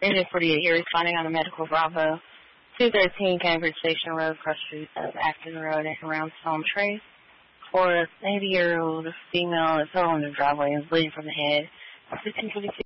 Agent 48 here responding on the medical Bravo 213 Cambridge Station Road, cross street of Acton Road around Stone Trace. For an 80-year-old female that fell in the driveway and was bleeding from the head. 1526